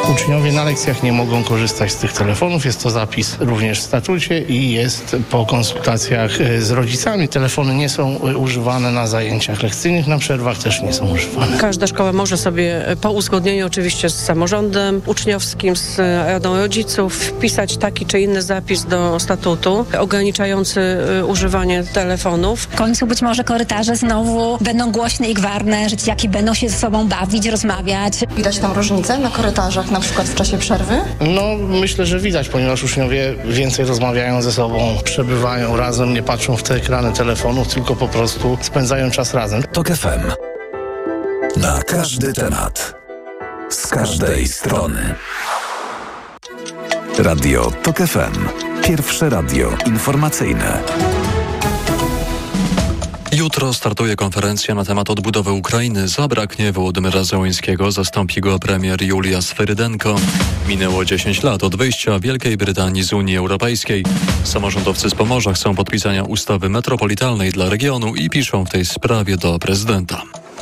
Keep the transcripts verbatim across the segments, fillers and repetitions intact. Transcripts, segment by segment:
Uczniowie na lekcjach nie mogą korzystać z tych telefonów. Jest to zapis również w statucie i jest po konsultacjach z rodzicami. Telefony nie są używane na zajęciach lekcyjnych, na przerwach też nie są używane. Każda szkoła może sobie po uzgodnieniu oczywiście z samorządem uczniowskim, z radą rodziców wpisać taki czy inny zapis do statutu ograniczający używanie telefonów. W końcu być może korytarze znowu będą głośne i gwarne, że dzieciaki będą się ze sobą bawić, rozmawiać. Widać tam różnicę na korytarzach, na przykład w czasie przerwy? No, myślę, że widać, ponieważ uczniowie więcej rozmawiają ze sobą, przebywają razem, nie patrzą w te ekrany telefonów, tylko po prostu spędzają czas razem. Tok F M. Na każdy temat. Z każdej strony. Radio Tok F M. Pierwsze radio informacyjne. Jutro startuje konferencja na temat odbudowy Ukrainy. Zabraknie Wołodymyra Zełenskiego, zastąpi go premier Julia Swyrydenko. Minęło dziesięć lat od wyjścia Wielkiej Brytanii z Unii Europejskiej. Samorządowcy z Pomorza chcą podpisania ustawy metropolitalnej dla regionu i piszą w tej sprawie do prezydenta.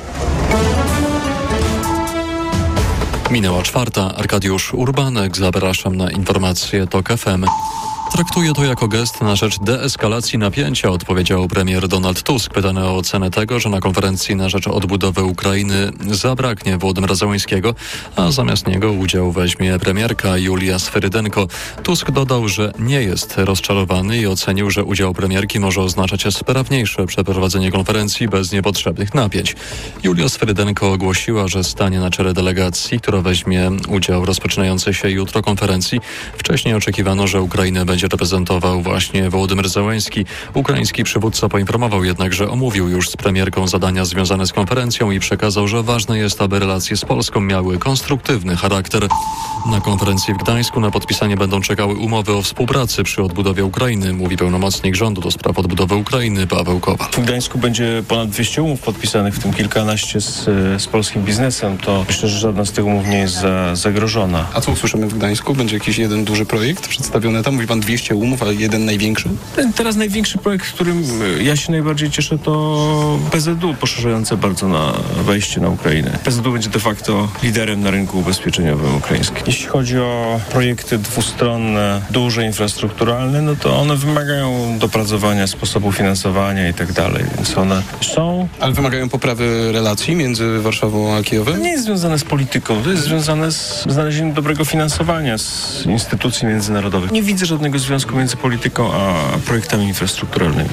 Minęła czwarta. Arkadiusz Urbanek. Zapraszam na informacje Tok F M. Traktuję to jako gest na rzecz deeskalacji napięcia, odpowiedział premier Donald Tusk, pytany o ocenę tego, że na konferencji na rzecz odbudowy Ukrainy zabraknie Wołodymyra Zełenskiego, a zamiast niego udział weźmie premierka Julia Swyrydenko. Tusk dodał, że nie jest rozczarowany i ocenił, że udział premierki może oznaczać sprawniejsze przeprowadzenie konferencji bez niepotrzebnych napięć. Julia Swyrydenko ogłosiła, że stanie na czele delegacji, która weźmie udział w rozpoczynającej się jutro konferencji. Wcześniej oczekiwano, że Ukrainę będzie reprezentował właśnie Wołodymyr Zełenski. Ukraiński przywódca poinformował jednak, że omówił już z premierką zadania związane z konferencją i przekazał, że ważne jest, aby relacje z Polską miały konstruktywny charakter. Na konferencji w Gdańsku na podpisanie będą czekały umowy o współpracy przy odbudowie Ukrainy, mówi pełnomocnik rządu do spraw odbudowy Ukrainy Paweł Kowal. W Gdańsku będzie ponad dwieście umów podpisanych, w tym kilkanaście z, z polskim biznesem. To myślę, że żadna z tych umów nie jest za, zagrożona. A co usłyszymy w Gdańsku? Będzie jakiś jeden duży projekt przedstawiony tam? Mówi pan dwieście umów, ale jeden największy? Teraz największy projekt, którym ja się najbardziej cieszę, to P Z U poszerzające bardzo na wejście na Ukrainę. P Z U będzie de facto liderem na rynku ubezpieczeniowym ukraińskim. Jeśli chodzi o projekty dwustronne, duże, infrastrukturalne, no to one wymagają dopracowania sposobu finansowania i tak dalej, więc one są. Ale wymagają poprawy relacji między Warszawą a Kijowem? To nie jest związane z polityką, to jest związane z znalezieniem dobrego finansowania z instytucji międzynarodowych. Nie widzę żadnego związku między polityką a projektami infrastrukturalnymi.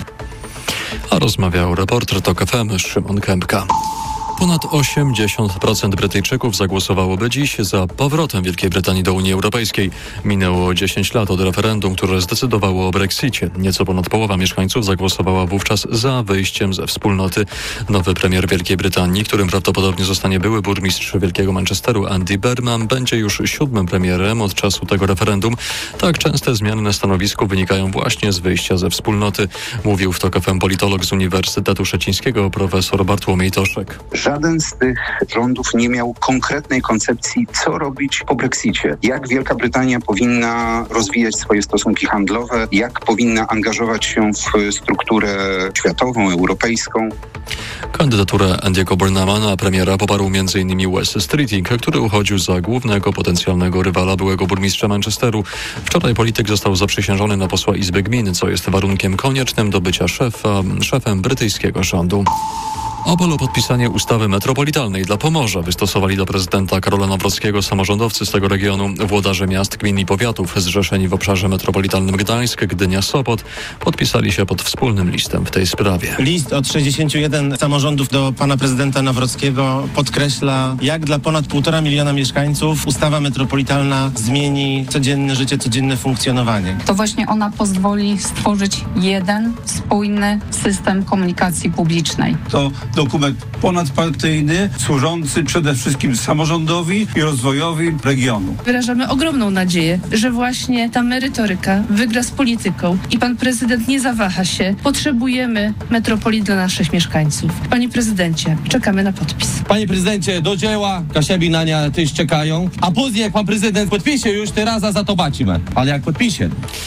A rozmawiał reporter Tok F M Szymon Kępka. Ponad osiemdziesiąt procent Brytyjczyków zagłosowałoby dziś za powrotem Wielkiej Brytanii do Unii Europejskiej. Minęło dziesięć lat od referendum, które zdecydowało o Brexicie. Nieco ponad połowa mieszkańców zagłosowała wówczas za wyjściem ze wspólnoty. Nowy premier Wielkiej Brytanii, którym prawdopodobnie zostanie były burmistrz Wielkiego Manchesteru Andy Burnham, będzie już siódmym premierem od czasu tego referendum. Tak częste zmiany na stanowisku wynikają właśnie z wyjścia ze wspólnoty, mówił w Tok F M politolog z Uniwersytetu Szczecińskiego profesor Bartłomiej Toszek. Żaden z tych rządów nie miał konkretnej koncepcji, co robić po Brexicie. Jak Wielka Brytania powinna rozwijać swoje stosunki handlowe, jak powinna angażować się w strukturę światową, europejską. Kandydaturę Andy'ego Burnhama na premiera poparł między innymi Wes Streeting, który uchodził za głównego potencjalnego rywala byłego burmistrza Manchesteru. Wczoraj polityk został zaprzysiężony na posła Izby Gmin, co jest warunkiem koniecznym do bycia szefa, szefem brytyjskiego rządu. Apel o podpisanie ustawy metropolitalnej dla Pomorza wystosowali do prezydenta Karola Nawrockiego samorządowcy z tego regionu. Włodarze miast, gmin i powiatów zrzeszeni w obszarze metropolitalnym Gdańsk, Gdynia, Sopot podpisali się pod wspólnym listem w tej sprawie. List od sześćdziesięciu jeden samorządów do pana prezydenta Nawrockiego podkreśla, jak dla ponad półtora miliona mieszkańców ustawa metropolitalna zmieni codzienne życie, codzienne funkcjonowanie. To właśnie ona pozwoli stworzyć jeden spójny system komunikacji publicznej. To dokument ponadpartyjny, służący przede wszystkim samorządowi i rozwojowi regionu. Wyrażamy ogromną nadzieję, że właśnie ta merytoryka wygra z polityką i pan prezydent nie zawaha się. Potrzebujemy metropolii dla naszych mieszkańców. Panie prezydencie, czekamy na podpis. Panie prezydencie, do dzieła. Kasiabi na nie też czekają. A później jak pan prezydent podpisze już, teraz za to bacimy. Ale jak podpisze?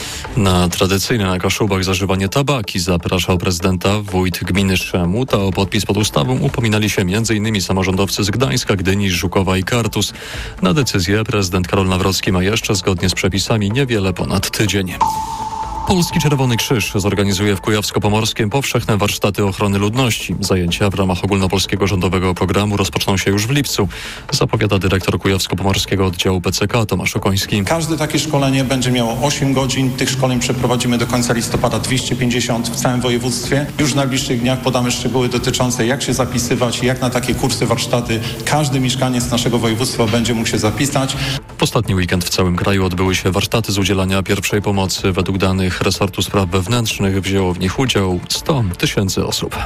Na tradycyjne na Kaszubach zażywanie tabaki zapraszał prezydenta wójt gminy Szemut, a o podpis pod pod ustawą upominali się między innymi samorządowcy z Gdańska, Gdyni, Żukowa i Kartus. Na decyzję prezydent Karol Nawrocki ma jeszcze zgodnie z przepisami niewiele ponad tydzień. Polski Czerwony Krzyż zorganizuje w Kujawsko-Pomorskiem powszechne warsztaty ochrony ludności. Zajęcia w ramach ogólnopolskiego rządowego programu rozpoczną się już w lipcu, zapowiada dyrektor Kujawsko-Pomorskiego Oddziału P C K Tomasz Okoński. Każde takie szkolenie będzie miało osiem godzin. Tych szkoleń przeprowadzimy do końca listopada dwieście pięćdziesiąt w całym województwie. Już w najbliższych dniach podamy szczegóły dotyczące jak się zapisywać i jak na takie kursy, warsztaty każdy mieszkaniec naszego województwa będzie mógł się zapisać. W ostatni weekend w całym kraju odbyły się warsztaty z udzielania pierwszej pomocy. Według danych resortu spraw wewnętrznych wzięło w nich udział sto tysięcy osób.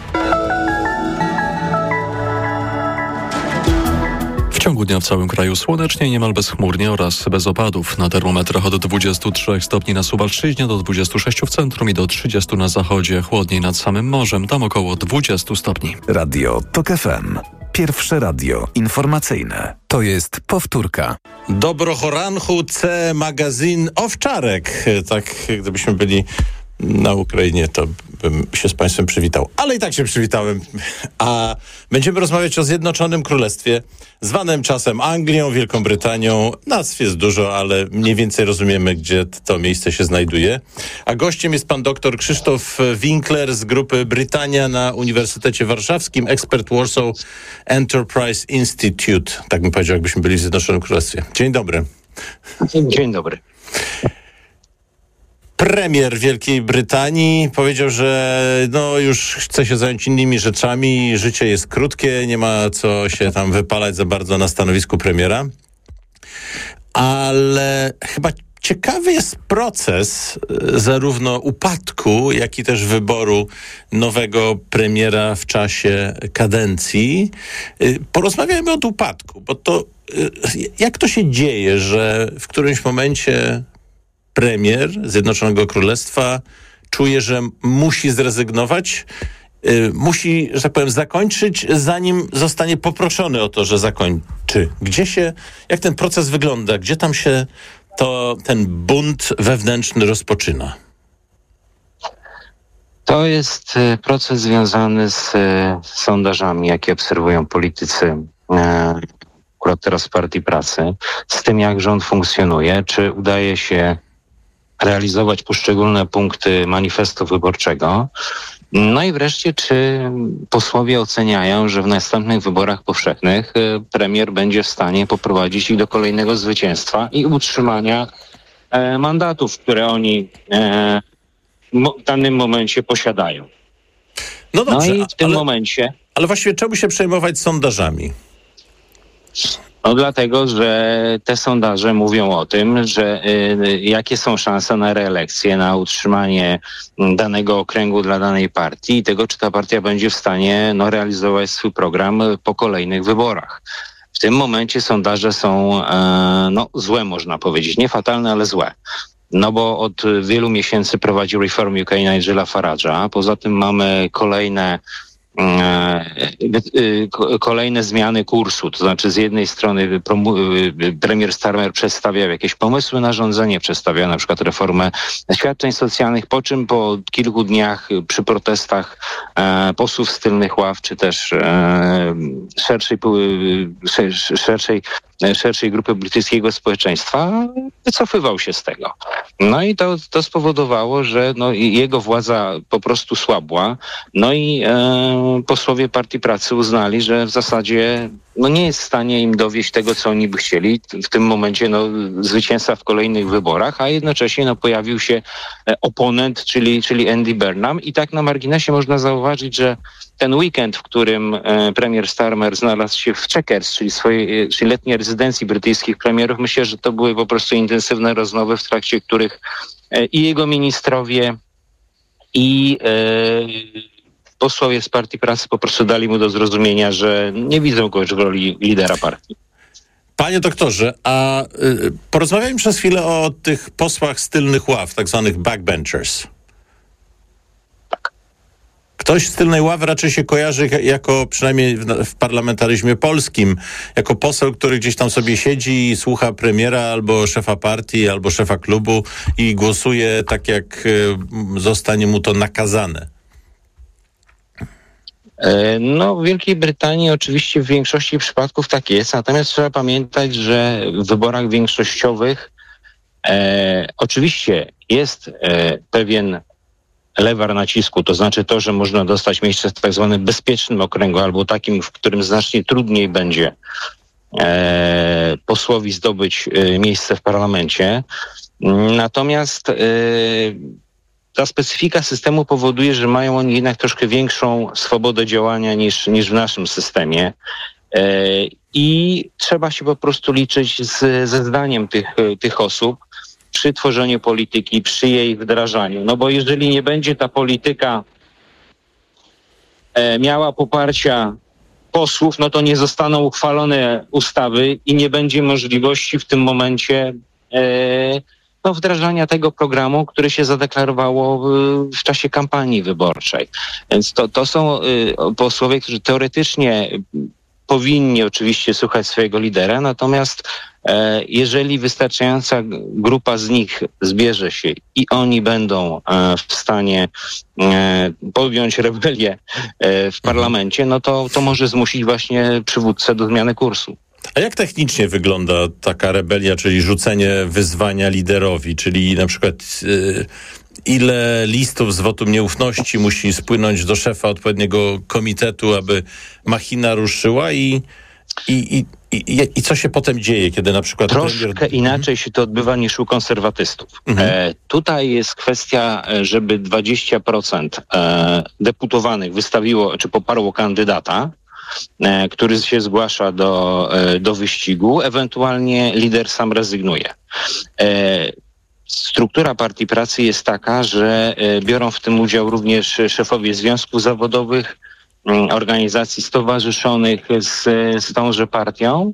W ciągu dnia w całym kraju słonecznie, niemal bezchmurnie oraz bez opadów. Na termometrach od dwudziestu trzech stopni na Suwalszczyźnie do dwudziestu sześciu w centrum i do trzydziestu na zachodzie. Chłodniej nad samym morzem, tam około dwudziestu stopni. Radio TOK F M. Pierwsze radio informacyjne. To jest powtórka. Dobrochoranchu C magazyn Owczarek. Tak, gdybyśmy byli na Ukrainie, to bym się z Państwem przywitał. Ale i tak się przywitałem. A będziemy rozmawiać o Zjednoczonym Królestwie, zwanym czasem Anglią, Wielką Brytanią. Nazw jest dużo, ale mniej więcej rozumiemy, gdzie to miejsce się znajduje. A gościem jest pan doktor Krzysztof Winkler z grupy Brytania na Uniwersytecie Warszawskim, ekspert Warsaw Enterprise Institute. Tak bym powiedział, jakbyśmy byli w Zjednoczonym Królestwie. Dzień dobry. Dzień dobry. Premier Wielkiej Brytanii powiedział, że no już chce się zająć innymi rzeczami, życie jest krótkie, nie ma co się tam wypalać za bardzo na stanowisku premiera. Ale chyba ciekawy jest proces zarówno upadku, jak i też wyboru nowego premiera w czasie kadencji. Porozmawiajmy od upadku, bo to jak to się dzieje, że w którymś momencie premier Zjednoczonego Królestwa czuje, że musi zrezygnować, yy, musi, że tak powiem, zakończyć, zanim zostanie poproszony o to, że zakończy. Gdzie się, jak ten proces wygląda? Gdzie tam się to, ten bunt wewnętrzny rozpoczyna? To jest proces związany z sondażami, jakie obserwują politycy, akurat teraz w Partii Pracy, z tym, jak rząd funkcjonuje, czy udaje się realizować poszczególne punkty manifestu wyborczego. No i wreszcie, czy posłowie oceniają, że w następnych wyborach powszechnych premier będzie w stanie poprowadzić ich do kolejnego zwycięstwa i utrzymania e, mandatów, które oni e, mo, w danym momencie posiadają. No dobrze, no i w tym ale, momencie... Ale właściwie czemu się przejmować sondażami? No dlatego, że te sondaże mówią o tym, że y, jakie są szanse na reelekcję, na utrzymanie danego okręgu dla danej partii i tego, czy ta partia będzie w stanie no, realizować swój program po kolejnych wyborach. W tym momencie sondaże są e, no, złe, można powiedzieć. Nie fatalne, ale złe. No bo od wielu miesięcy prowadzi Reform U K Nigela Farage'a. Poza tym mamy kolejne kolejne zmiany kursu, to znaczy z jednej strony premier Starmer przedstawiał jakieś pomysły na rządzenie, przedstawiał na przykład reformę świadczeń socjalnych, po czym po kilku dniach przy protestach e, posłów z tylnych ław, czy też e, szerszej, szerszej, szerszej grupy brytyjskiego społeczeństwa wycofywał się z tego. No i to, to spowodowało, że no, jego władza po prostu słabła, no i e, posłowie Partii Pracy uznali, że w zasadzie no, nie jest w stanie im dowieść tego, co oni by chcieli. W tym momencie no, zwycięstwa w kolejnych wyborach, a jednocześnie no, pojawił się oponent, czyli, czyli Andy Burnham i tak na marginesie można zauważyć, że ten weekend, w którym e, premier Starmer znalazł się w Chequers, czyli swojej, czyli letniej rezydencji brytyjskich premierów, myślę, że to były po prostu intensywne rozmowy, w trakcie których e, i jego ministrowie, i e, posłowie z Partii Pracy po prostu dali mu do zrozumienia, że nie widzą go już w roli lidera partii. Panie doktorze, a y, porozmawiajmy przez chwilę o tych posłach z tylnych ław, tak zwanych backbenchers. Tak. Ktoś z tylnej ławy raczej się kojarzy jako, przynajmniej w, w parlamentaryzmie polskim, jako poseł, który gdzieś tam sobie siedzi i słucha premiera albo szefa partii, albo szefa klubu i głosuje tak, jak y, zostanie mu to nakazane. No, w Wielkiej Brytanii oczywiście w większości przypadków tak jest, natomiast trzeba pamiętać, że w wyborach większościowych e, oczywiście jest e, pewien lewar nacisku, to znaczy to, że można dostać miejsce w tak zwanym bezpiecznym okręgu albo takim, w którym znacznie trudniej będzie e, posłowi zdobyć e, miejsce w parlamencie. Natomiast e, ta specyfika systemu powoduje, że mają oni jednak troszkę większą swobodę działania niż, niż w naszym systemie. E, I trzeba się po prostu liczyć z, ze zdaniem tych, tych osób przy tworzeniu polityki, przy jej wdrażaniu. No bo jeżeli nie będzie ta polityka e, miała poparcia posłów, no to nie zostaną uchwalone ustawy i nie będzie możliwości w tym momencie e, no, wdrażania tego programu, który się zadeklarowało w, w czasie kampanii wyborczej. Więc to, to są y, posłowie, którzy teoretycznie powinni oczywiście słuchać swojego lidera, natomiast e, jeżeli wystarczająca grupa z nich zbierze się i oni będą e, w stanie e, podjąć rebelię e, w parlamencie, no to, to może zmusić właśnie przywódcę do zmiany kursu. A jak technicznie wygląda taka rebelia, czyli rzucenie wyzwania liderowi, czyli na przykład y, ile listów z wotum nieufności musi spłynąć do szefa odpowiedniego komitetu, aby machina ruszyła i, i, i, i, i co się potem dzieje, kiedy na przykład... Troszkę premier... inaczej się to odbywa niż u konserwatystów. Mhm. E, tutaj jest kwestia, żeby dwadzieścia procent e, deputowanych wystawiło, czy poparło kandydata, który się zgłasza do, do wyścigu, ewentualnie lider sam rezygnuje. Struktura Partii Pracy jest taka, że biorą w tym udział również szefowie związków zawodowych, organizacji stowarzyszonych z, z tąże partią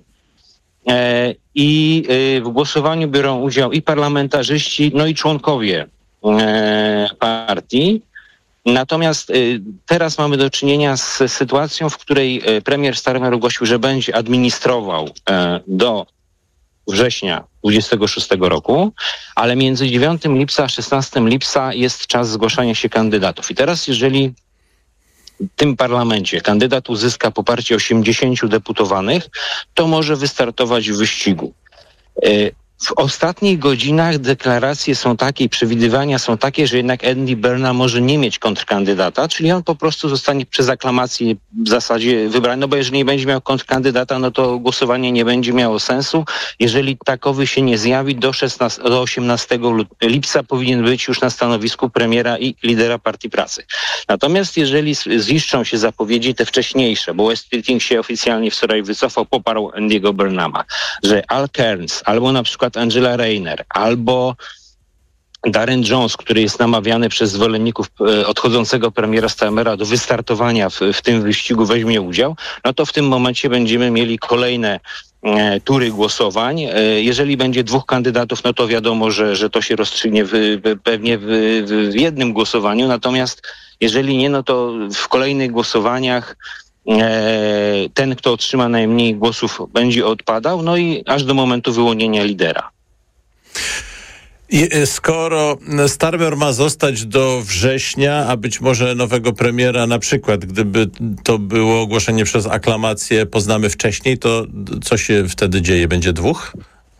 i w głosowaniu biorą udział i parlamentarzyści, no i członkowie partii. Natomiast y, teraz mamy do czynienia z sytuacją, w której y, premier Starmer ogłosił, że będzie administrował y, do września dwudziestego szóstego roku, ale między dziewiątego lipca a szesnastego lipca jest czas zgłaszania się kandydatów. I teraz jeżeli w tym parlamencie kandydat uzyska poparcie osiemdziesięciu deputowanych, to może wystartować w wyścigu. Y, W ostatnich godzinach deklaracje są takie i przewidywania są takie, że jednak Andy Burnham może nie mieć kontrkandydata, czyli on po prostu zostanie przez aklamację w zasadzie wybrany, no bo jeżeli nie będzie miał kontrkandydata, no to głosowanie nie będzie miało sensu. Jeżeli takowy się nie zjawi, do, szesnastego, do osiemnastego lipca powinien być już na stanowisku premiera i lidera Partii Pracy. Natomiast jeżeli ziszczą się zapowiedzi te wcześniejsze, bo West Meeting się oficjalnie wczoraj wycofał, poparł Andy'ego Burnhama, że Al Kearns albo na przykład Angela Rayner albo Darren Jones, który jest namawiany przez zwolenników odchodzącego premiera Starmera do wystartowania w, w tym wyścigu, weźmie udział, no to w tym momencie będziemy mieli kolejne e, tury głosowań. E, jeżeli będzie dwóch kandydatów, no to wiadomo, że, że to się rozstrzygnie w, w, pewnie w, w, w jednym głosowaniu, natomiast jeżeli nie, no to w kolejnych głosowaniach ten, kto otrzyma najmniej głosów, będzie odpadał, no i aż do momentu wyłonienia lidera. I skoro Starmer ma zostać do września, a być może nowego premiera, na przykład gdyby to było ogłoszenie przez aklamację, poznamy wcześniej, to co się wtedy dzieje? Będzie dwóch?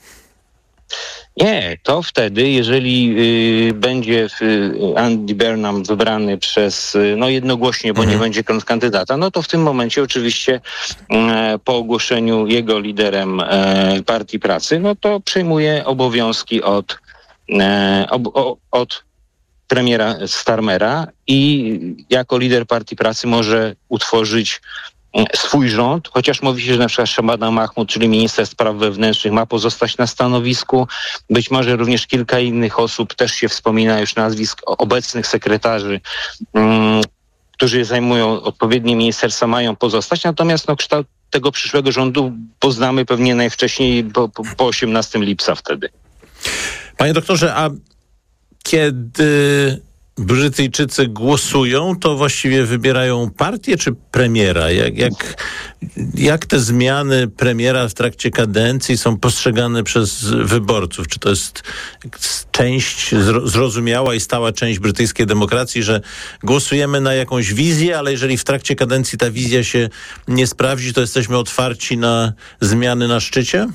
Nie, to wtedy, jeżeli y, będzie y, Andy Burnham wybrany przez, y, no jednogłośnie, bo mhm. nie będzie kandydata, no to w tym momencie oczywiście y, po ogłoszeniu jego liderem y, Partii Pracy, no to przejmuje obowiązki od, y, ob, o, od premiera Starmera i jako lider Partii Pracy może utworzyć swój rząd, chociaż mówi się, że na przykład Shabana Mahmoud, czyli minister spraw wewnętrznych, ma pozostać na stanowisku. Być może również kilka innych osób, też się wspomina już nazwisk obecnych sekretarzy, um, którzy zajmują odpowiednie ministerstwa, mają pozostać. Natomiast no, kształt tego przyszłego rządu poznamy pewnie najwcześniej po, po, po osiemnastego lipca wtedy. Panie doktorze, a kiedy Brytyjczycy głosują, to właściwie wybierają partię czy premiera? Jak, jak, jak te zmiany premiera w trakcie kadencji są postrzegane przez wyborców? Czy to jest część, zrozumiała i stała część brytyjskiej demokracji, że głosujemy na jakąś wizję, ale jeżeli w trakcie kadencji ta wizja się nie sprawdzi, to jesteśmy otwarci na zmiany na szczycie?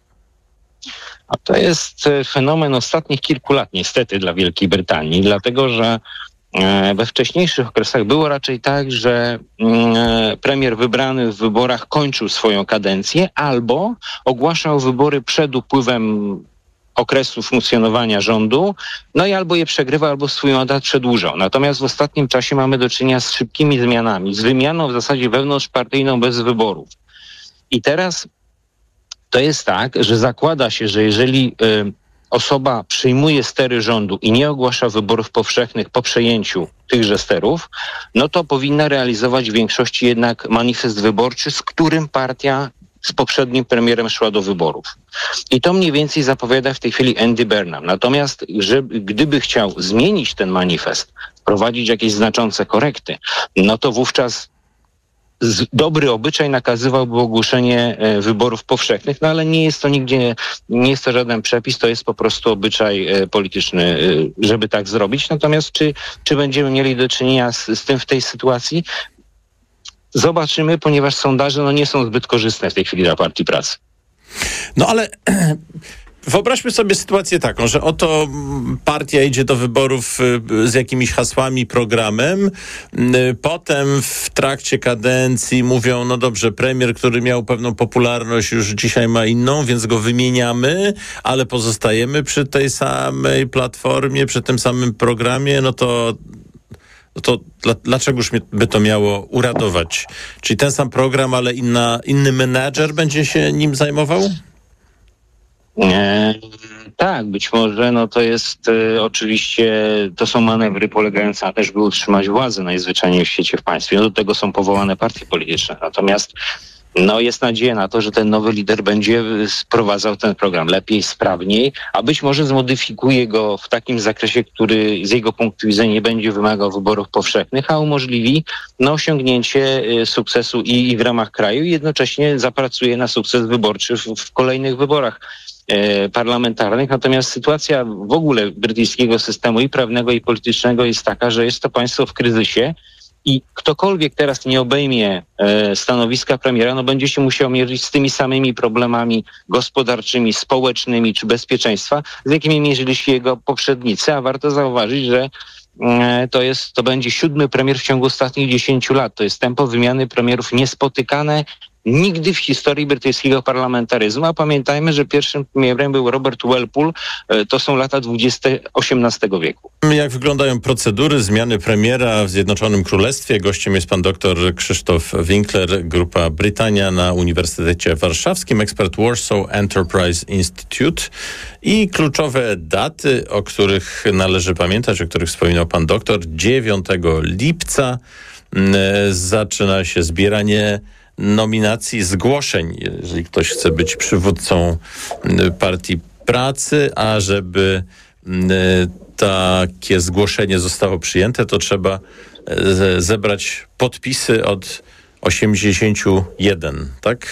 A to jest fenomen ostatnich kilku lat niestety dla Wielkiej Brytanii, dlatego że we wcześniejszych okresach było raczej tak, że premier wybrany w wyborach kończył swoją kadencję albo ogłaszał wybory przed upływem okresu funkcjonowania rządu, no i albo je przegrywał, albo swój mandat przedłużał. Natomiast w ostatnim czasie mamy do czynienia z szybkimi zmianami, z wymianą w zasadzie wewnątrzpartyjną bez wyborów. I teraz to jest tak, że zakłada się, że jeżeli y, osoba przyjmuje stery rządu i nie ogłasza wyborów powszechnych po przejęciu tychże sterów, no to powinna realizować w większości jednak manifest wyborczy, z którym partia z poprzednim premierem szła do wyborów. I to mniej więcej zapowiada w tej chwili Andy Burnham. Natomiast że, gdyby chciał zmienić ten manifest, wprowadzić jakieś znaczące korekty, no to wówczas dobry obyczaj nakazywałby ogłoszenie e, wyborów powszechnych, no ale nie jest to nigdzie, nie jest to żaden przepis, to jest po prostu obyczaj e, polityczny, e, żeby tak zrobić. Natomiast czy, czy będziemy mieli do czynienia z, z tym w tej sytuacji? Zobaczymy, ponieważ sondaże no, nie są zbyt korzystne w tej chwili dla Partii Pracy. No ale wyobraźmy sobie sytuację taką, że oto partia idzie do wyborów z jakimiś hasłami, programem, potem w trakcie kadencji mówią, no dobrze, premier, który miał pewną popularność, już dzisiaj ma inną, więc go wymieniamy, ale pozostajemy przy tej samej platformie, przy tym samym programie, no to No to dla, dlaczegoż by to miało uradować? Czyli ten sam program, ale inna, inny menadżer będzie się nim zajmował? E, tak, być może, no to jest e, oczywiście, to są manewry polegające na też, by utrzymać władzę najzwyczajniej w świecie w państwie. No do tego są powołane partie polityczne. Natomiast no jest nadzieja na to, że ten nowy lider będzie sprowadzał ten program lepiej, sprawniej, a być może zmodyfikuje go w takim zakresie, który z jego punktu widzenia nie będzie wymagał wyborów powszechnych, a umożliwi no, osiągnięcie sukcesu i, i w ramach kraju i jednocześnie zapracuje na sukces wyborczy w, w kolejnych wyborach e, parlamentarnych. Natomiast sytuacja w ogóle brytyjskiego systemu i prawnego, i politycznego jest taka, że jest to państwo w kryzysie. I ktokolwiek teraz nie obejmie e, stanowiska premiera, no będzie się musiał mierzyć z tymi samymi problemami gospodarczymi, społecznymi czy bezpieczeństwa, z jakimi mierzyli się jego poprzednicy, a warto zauważyć, że e, to jest, to będzie siódmy premier w ciągu ostatnich dziesięciu lat. To jest tempo wymiany premierów niespotykane nigdy w historii brytyjskiego parlamentaryzmu, a pamiętajmy, że pierwszym premierem był Robert Walpole, to są lata dwudzieste osiemnastego wieku. Jak wyglądają procedury zmiany premiera w Zjednoczonym Królestwie? Gościem jest pan doktor Krzysztof Winkler, Grupa Brytania na Uniwersytecie Warszawskim, ekspert Warsaw Enterprise Institute. I kluczowe daty, o których należy pamiętać, o których wspominał pan doktor. dziewiątego lipca zaczyna się zbieranie nominacji, zgłoszeń, jeżeli ktoś chce być przywódcą Partii Pracy, a żeby takie zgłoszenie zostało przyjęte, to trzeba zebrać podpisy od osiemdziesięciu jeden, tak?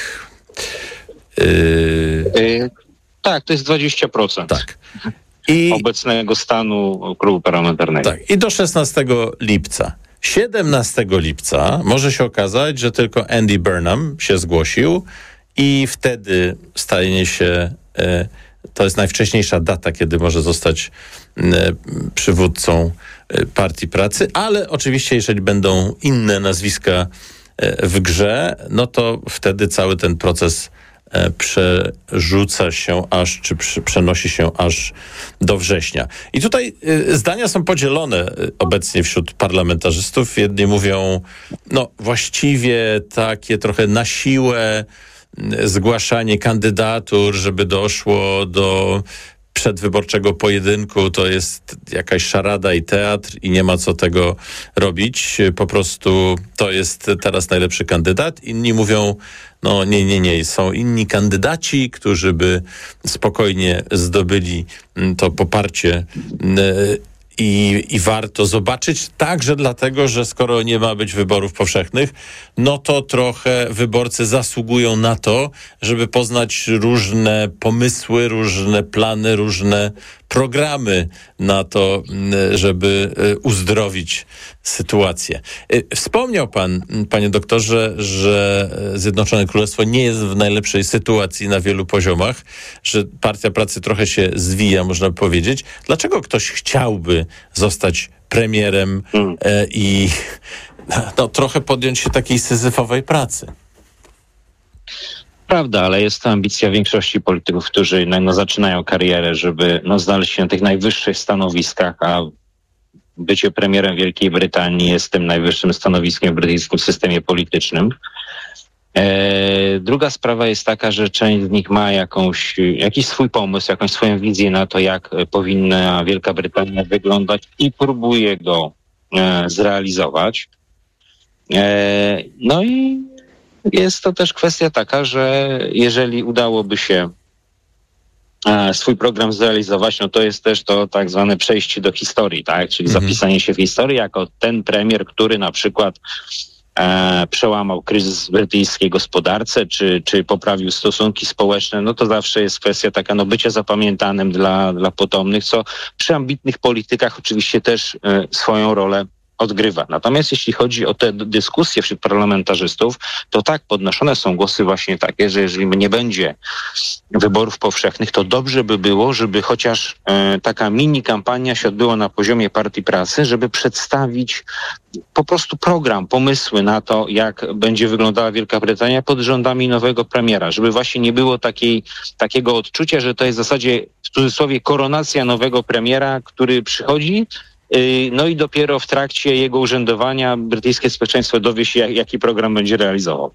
Yy... Yy, tak, to jest dwadzieścia procent. Tak. I obecnego stanu klubu parlamentarnego. Tak, i do szesnastego lipca. siedemnastego lipca może się okazać, że tylko Andy Burnham się zgłosił i wtedy stanie się, e, to jest najwcześniejsza data, kiedy może zostać e, przywódcą e, Partii Pracy, ale oczywiście jeżeli będą inne nazwiska e, w grze, no to wtedy cały ten proces przerzuca się aż, czy przy, przenosi się aż do września. I tutaj y, zdania są podzielone y, obecnie wśród parlamentarzystów. Jedni mówią, no właściwie takie trochę na siłę y, zgłaszanie kandydatur, żeby doszło do przedwyborczego pojedynku, to jest jakaś szarada i teatr i nie ma co tego robić. Po prostu to jest teraz najlepszy kandydat. Inni mówią, no nie, nie, nie. Są inni kandydaci, którzy by spokojnie zdobyli to poparcie i, i warto zobaczyć, także dlatego, że skoro nie ma być wyborów powszechnych, no to trochę wyborcy zasługują na to, żeby poznać różne pomysły, różne plany, różne programy na to, żeby uzdrowić sytuację. Wspomniał pan, panie doktorze, że Zjednoczone Królestwo nie jest w najlepszej sytuacji na wielu poziomach, że Partia Pracy trochę się zwija, można powiedzieć. Dlaczego ktoś chciałby zostać premierem mm. e, i no, trochę podjąć się takiej syzyfowej pracy? Prawda, ale jest to ambicja większości polityków, którzy no, no, zaczynają karierę, żeby no, znaleźć się na tych najwyższych stanowiskach, a bycie premierem Wielkiej Brytanii jest tym najwyższym stanowiskiem w brytyjskim systemie politycznym. E, druga sprawa jest taka, że część z nich ma jakąś, jakiś swój pomysł, jakąś swoją wizję na to, jak powinna Wielka Brytania wyglądać i próbuje go e, zrealizować. E, no i jest to też kwestia taka, że jeżeli udałoby się e, swój program zrealizować, no to jest też to tak zwane przejście do historii, tak? Czyli mhm. zapisanie się w historii jako ten premier, który na przykład E, przełamał kryzys w brytyjskiej gospodarce, czy, czy poprawił stosunki społeczne, no to zawsze jest kwestia taka, no bycia zapamiętanym dla, dla potomnych, co przy ambitnych politykach oczywiście też e, swoją rolę odgrywa. Natomiast jeśli chodzi o te dyskusje wśród parlamentarzystów, to tak, podnoszone są głosy właśnie takie, że jeżeli nie będzie wyborów powszechnych, to dobrze by było, żeby chociaż e, taka mini kampania się odbyła na poziomie Partii Pracy, żeby przedstawić po prostu program, pomysły na to, jak będzie wyglądała Wielka Brytania pod rządami nowego premiera, żeby właśnie nie było takiej, takiego odczucia, że to jest w zasadzie w cudzysłowie koronacja nowego premiera, który przychodzi. No i dopiero w trakcie jego urzędowania brytyjskie społeczeństwo dowie się, jaki program będzie realizował.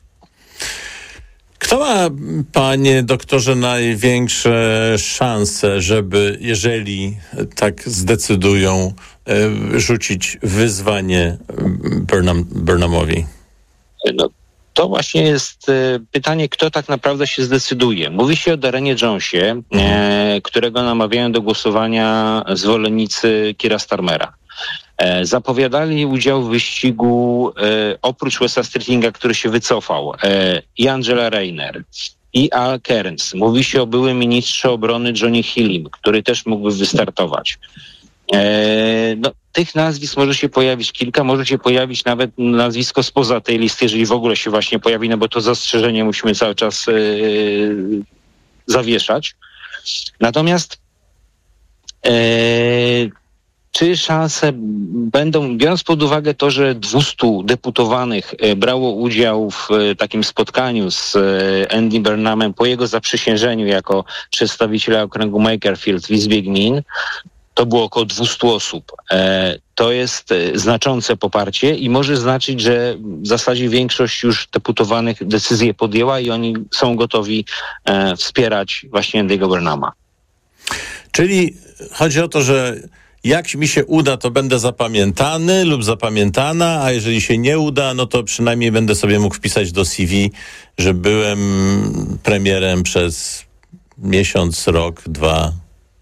Kto ma, panie doktorze, największe szanse, żeby, jeżeli tak zdecydują, rzucić wyzwanie Burnham, Burnhamowi? No, to właśnie jest e, pytanie, kto tak naprawdę się zdecyduje. Mówi się o Darrenie Jonesie, e, którego namawiają do głosowania zwolennicy Keira Starmera. E, zapowiadali udział w wyścigu e, oprócz Wesa Streetinga, który się wycofał, e, i Angela Rayner, i Al Cairns. Mówi się o byłym ministrze obrony Johnny Hillim, który też mógłby wystartować. E, no, tych nazwisk może się pojawić kilka, może się pojawić nawet nazwisko spoza tej listy, jeżeli w ogóle się właśnie pojawi, no bo to zastrzeżenie musimy cały czas e, zawieszać. Natomiast e, czy szanse będą, biorąc pod uwagę to, że dwieście deputowanych brało udział w takim spotkaniu z Andy Burnhamem po jego zaprzysiężeniu jako przedstawiciela okręgu Makerfield w Izbie Gmin, to było około dwieście osób. To jest znaczące poparcie i może znaczyć, że w zasadzie większość już deputowanych decyzję podjęła i oni są gotowi wspierać właśnie Andy'ego Burnhama. Czyli chodzi o to, że jak mi się uda, to będę zapamiętany lub zapamiętana, a jeżeli się nie uda, no to przynajmniej będę sobie mógł wpisać do C V, że byłem premierem przez miesiąc, rok, dwa.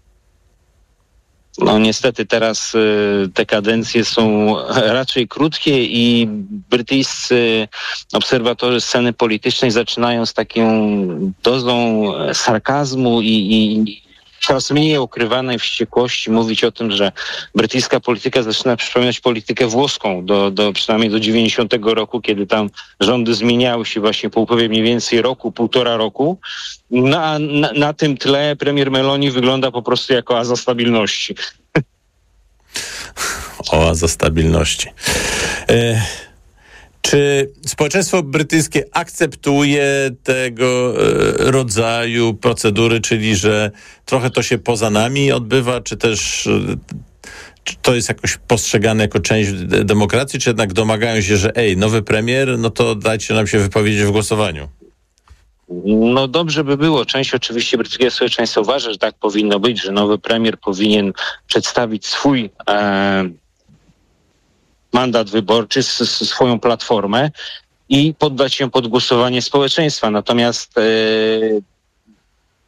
No niestety teraz y, te kadencje są raczej krótkie i brytyjscy obserwatorzy sceny politycznej zaczynają z taką dozą sarkazmu i, i coraz mniej ukrywanej wściekłości mówić o tym, że brytyjska polityka zaczyna przypominać politykę włoską, do, do przynajmniej do dziewięćdziesiątego roku, kiedy tam rządy zmieniały się właśnie po upływie mniej więcej roku, półtora roku. Na, na, na tym tle premier Meloni wygląda po prostu jako oaza stabilności. Oaza stabilności. E- Czy społeczeństwo brytyjskie akceptuje tego e, rodzaju procedury, czyli że trochę to się poza nami odbywa, czy też e, czy to jest jakoś postrzegane jako część de- demokracji, czy jednak domagają się, że ej, nowy premier, no to dajcie nam się wypowiedzieć w głosowaniu? No dobrze by było. Część oczywiście brytyjskiego społeczeństwa uważa, że tak powinno być, że nowy premier powinien przedstawić swój e, mandat wyborczy, s- s- swoją platformę i poddać się pod głosowanie społeczeństwa. Natomiast e,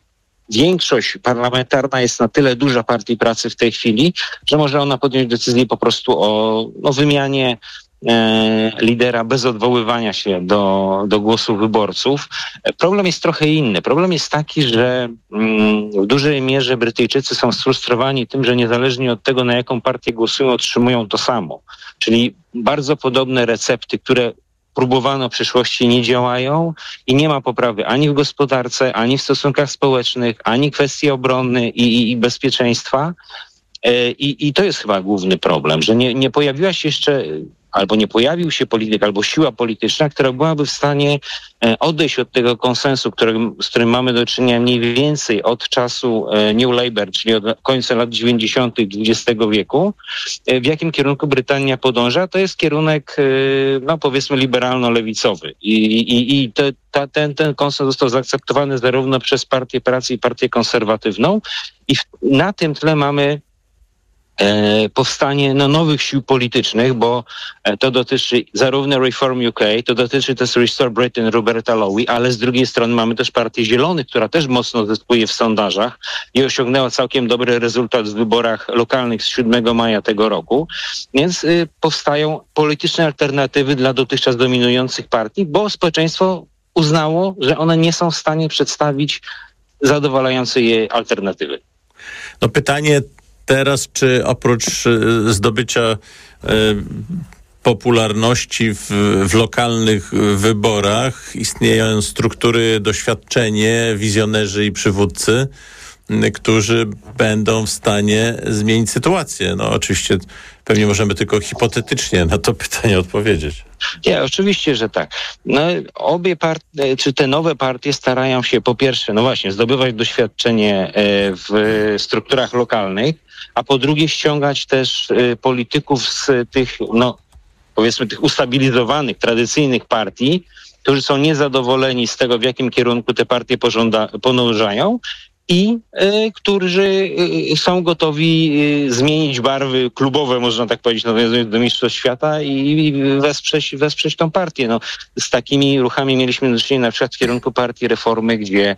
większość parlamentarna jest na tyle duża partii pracy w tej chwili, że może ona podjąć decyzję po prostu o no, wymianie e, lidera bez odwoływania się do, do głosu wyborców. Problem jest trochę inny. Problem jest taki, że mm, w dużej mierze Brytyjczycy są sfrustrowani tym, że niezależnie od tego, na jaką partię głosują, otrzymują to samo. Czyli bardzo podobne recepty, które próbowano w przyszłości, nie działają i nie ma poprawy ani w gospodarce, ani w stosunkach społecznych, ani kwestii obrony i, i, i bezpieczeństwa. I, I to jest chyba główny problem, że nie, nie pojawiła się jeszcze, albo nie pojawił się polityk, albo siła polityczna, która byłaby w stanie odejść od tego konsensu, którym, z którym mamy do czynienia mniej więcej od czasu New Labour, czyli od końca lat dziewięćdziesiątych dwudziestego wieku. W jakim kierunku Brytania podąża? To jest kierunek, no powiedzmy, liberalno-lewicowy. I, i, i te, ta, ten, ten konsens został zaakceptowany zarówno przez Partię Pracy i Partię Konserwatywną. I w, na tym tle mamy powstanie no, nowych sił politycznych, bo to dotyczy zarówno Reform U K, to dotyczy też Restore Britain Roberta Lowy, ale z drugiej strony mamy też Partię Zielonych, która też mocno zyskuje w sondażach i osiągnęła całkiem dobry rezultat w wyborach lokalnych z siódmego maja tego roku. Więc y, powstają polityczne alternatywy dla dotychczas dominujących partii, bo społeczeństwo uznało, że one nie są w stanie przedstawić zadowalającej je alternatywy. No pytanie teraz, czy oprócz zdobycia e, popularności w, w lokalnych wyborach istnieją struktury, doświadczenie, wizjonerzy i przywódcy, którzy będą w stanie zmienić sytuację. No oczywiście pewnie możemy tylko hipotetycznie na to pytanie odpowiedzieć. Nie, oczywiście, że tak. No, obie partie, czy te nowe partie starają się po pierwsze, no właśnie, zdobywać doświadczenie w strukturach lokalnych, a po drugie ściągać też polityków z tych, no powiedzmy, tych ustabilizowanych, tradycyjnych partii, którzy są niezadowoleni z tego, w jakim kierunku te partie pożąda, podążają i y, którzy y, są gotowi y, zmienić barwy klubowe, można tak powiedzieć, nawiązując do Mistrzostw Świata i, i wesprzeć, wesprzeć tą partię. No, z takimi ruchami mieliśmy do czynienia na przykład w kierunku Partii Reformy, gdzie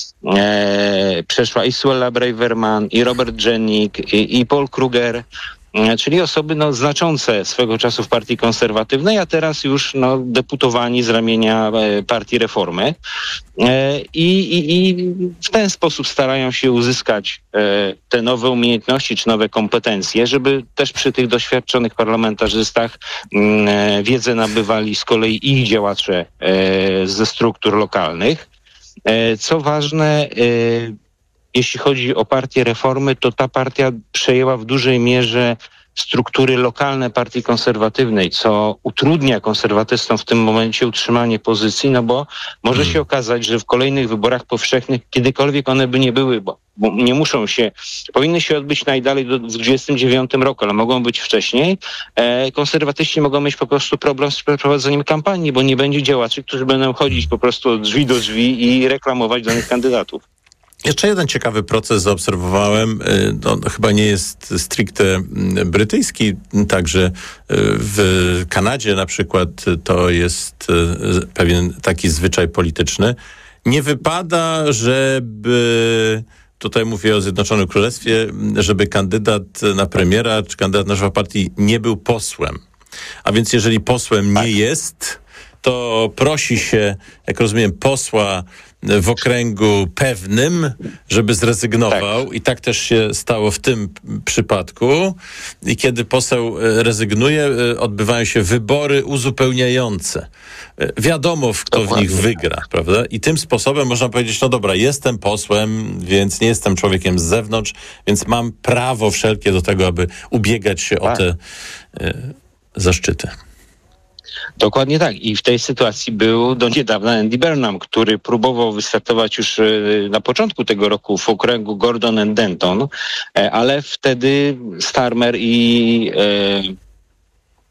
e, przeszła i Suella Braverman, i Robert Jennick, i, i Paul Kruger, czyli osoby no, znaczące swego czasu w Partii Konserwatywnej, a teraz już no, deputowani z ramienia e, Partii Reformy. E, i, i, I w ten sposób starają się uzyskać e, te nowe umiejętności czy nowe kompetencje, żeby też przy tych doświadczonych parlamentarzystach m, e, wiedzę nabywali z kolei ich działacze e, ze struktur lokalnych. E, co ważne, e, jeśli chodzi o Partię Reformy, to ta partia przejęła w dużej mierze struktury lokalne Partii Konserwatywnej, co utrudnia konserwatystom w tym momencie utrzymanie pozycji, no bo może się okazać, że w kolejnych wyborach powszechnych, kiedykolwiek one by nie były, bo, bo nie muszą się, powinny się odbyć najdalej do dwudziestego dziewiątego roku, ale mogą być wcześniej. E, konserwatyści mogą mieć po prostu problem z przeprowadzeniem kampanii, bo nie będzie działaczy, którzy będą chodzić po prostu od drzwi do drzwi i reklamować danych kandydatów. Jeszcze jeden ciekawy proces zaobserwowałem, on chyba nie jest stricte brytyjski, także w Kanadzie na przykład to jest pewien taki zwyczaj polityczny. Nie wypada, żeby, tutaj mówię o Zjednoczonym Królestwie, żeby kandydat na premiera czy kandydat na szefa partii nie był posłem. A więc jeżeli posłem nie jest, to prosi się, jak rozumiem, posła w okręgu pewnym, żeby zrezygnował. Tak. I tak też się stało w tym przypadku. I kiedy poseł rezygnuje, odbywają się wybory uzupełniające. Wiadomo, kto Dokładnie. w nich wygra, prawda? I tym sposobem można powiedzieć, no dobra, jestem posłem, więc nie jestem człowiekiem z zewnątrz, więc mam prawo wszelkie do tego, aby ubiegać się tak. o te y, zaszczyty. Dokładnie tak. I w tej sytuacji był do niedawna Andy Burnham, który próbował wystartować już na początku tego roku w okręgu Gordon and Denton, ale wtedy Starmer i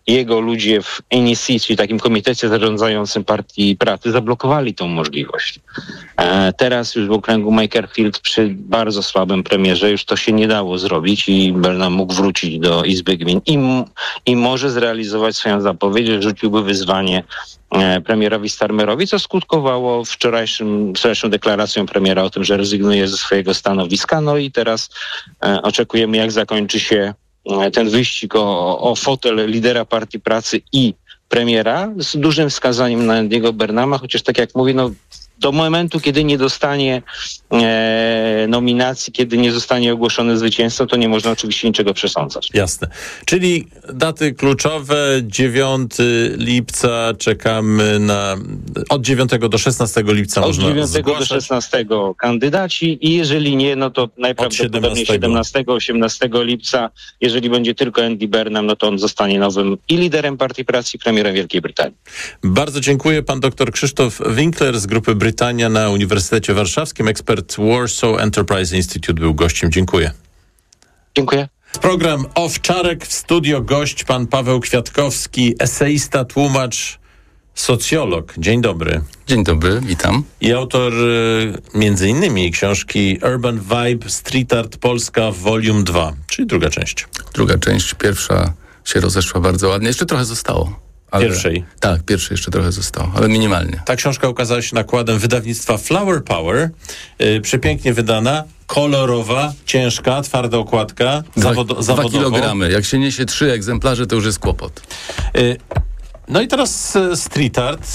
jego ludzie w N E C, czyli takim komitecie zarządzającym Partii Pracy, zablokowali tą możliwość. E, teraz już w okręgu Makerfield przy bardzo słabym premierze już to się nie dało zrobić i Burnham mógł wrócić do Izby Gmin i, i może zrealizować swoją zapowiedź, że rzuciłby wyzwanie e, premierowi Starmerowi, co skutkowało wczorajszym, wczorajszą deklaracją premiera o tym, że rezygnuje ze swojego stanowiska. No i teraz e, oczekujemy, jak zakończy się ten wyścig o, o fotel lidera Partii Pracy i premiera z dużym wskazaniem na Andy'ego Burnhama, chociaż tak jak mówię, no do momentu, kiedy nie dostanie e, nominacji, kiedy nie zostanie ogłoszony zwycięzcą, to nie można oczywiście niczego przesądzać. Jasne. Czyli daty kluczowe, dziewiątego lipca czekamy na... Od dziewiątego do szesnastego lipca od można dziewiątego zgłaszać. do szesnastego kandydaci i jeżeli nie, no to najprawdopodobniej siedemnastego, osiemnastego lipca, jeżeli będzie tylko Andy Burnham, no to on zostanie nowym i liderem Partii Pracy, i premierem Wielkiej Brytanii. Bardzo dziękuję. Pan dr Krzysztof Winkler z Grupy Brytania na Uniwersytecie Warszawskim, ekspert Warsaw Enterprise Institute był gościem. Dziękuję. Dziękuję. Program Owczarek, w studio gość pan Paweł Kwiatkowski, eseista, tłumacz, socjolog. Dzień dobry. Dzień dobry, witam. I autor y, między innymi książki Urban Vibe, Street Art Polska Volume dwa, czyli druga część. Druga część, pierwsza się rozeszła bardzo ładnie, jeszcze trochę zostało. Ale, pierwszej. Tak, pierwszej jeszcze trochę zostało, ale minimalnie. Ta książka ukazała się nakładem wydawnictwa Flower Power. Yy, przepięknie wydana, kolorowa, ciężka, twarda okładka, Dwa, zawodo- dwa kilogramy. Jak się niesie trzy egzemplarze, to już jest kłopot. Yy, no i teraz y, street art.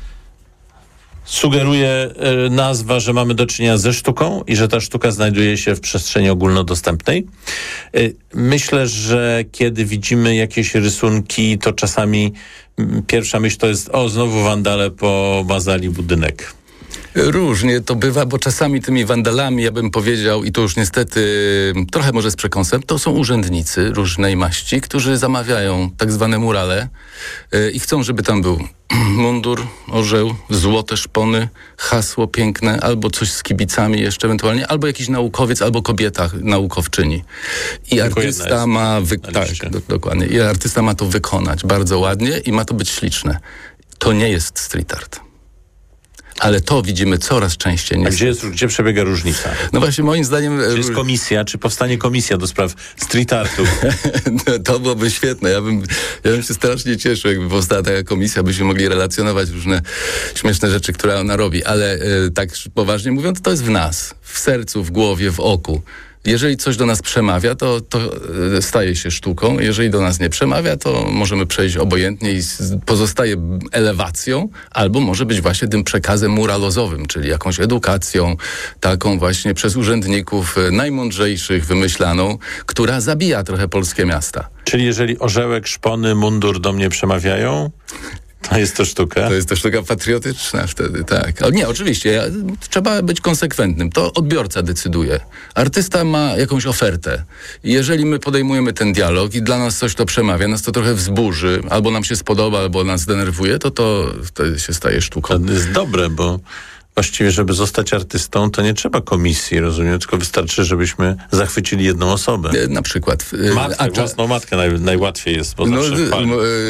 Sugeruje y, nazwa, że mamy do czynienia ze sztuką i że ta sztuka znajduje się w przestrzeni ogólnodostępnej. Y, myślę, że kiedy widzimy jakieś rysunki, to czasami y, pierwsza myśl to jest: o, znowu wandale pomazali budynek. Różnie to bywa, bo czasami tymi wandalami, ja bym powiedział, i to już niestety trochę może z przekąsem, to są urzędnicy różnej maści, którzy zamawiają tak zwane murale yy, i chcą, żeby tam był mundur, orzeł, złote szpony, hasło piękne, albo coś z kibicami jeszcze ewentualnie, albo jakiś naukowiec, albo kobieta naukowczyni. I Tylko artysta ma... Wy- tak, do, dokładnie. I artysta ma to wykonać bardzo ładnie i ma to być śliczne. To nie jest street art. Ale to widzimy coraz częściej. A gdzie, jest, gdzie przebiega różnica? No właśnie moim zdaniem... Czy jest komisja, czy powstanie komisja do spraw street artu? To byłoby świetne. Ja bym, ja bym się strasznie cieszył, jakby powstała taka komisja, byśmy mogli relacjonować różne śmieszne rzeczy, które ona robi. Ale e, tak poważnie mówiąc, to jest w nas. W sercu, w głowie, w oku. Jeżeli coś do nas przemawia, to, to staje się sztuką. Jeżeli do nas nie przemawia, to możemy przejść obojętnie i pozostaje elewacją, albo może być właśnie tym przekazem muralozowym, czyli jakąś edukacją, taką właśnie przez urzędników najmądrzejszych wymyślaną, która zabija trochę polskie miasta. Czyli jeżeli orzełek, szpony, mundur do mnie przemawiają... To jest to sztuka? To jest to sztuka patriotyczna wtedy, tak. Ale nie, oczywiście, ja, trzeba być konsekwentnym. To odbiorca decyduje. Artysta ma jakąś ofertę. I jeżeli my podejmujemy ten dialog i dla nas coś to przemawia, nas to trochę wzburzy, albo nam się spodoba, albo nas zdenerwuje, to to wtedy się staje sztuką. To jest dobre, bo właściwie, żeby zostać artystą, to nie trzeba komisji, rozumiem, tylko wystarczy, żebyśmy zachwycili jedną osobę. Na przykład. Matkę, a, własną matkę naj, najłatwiej jest, bo no, zawsze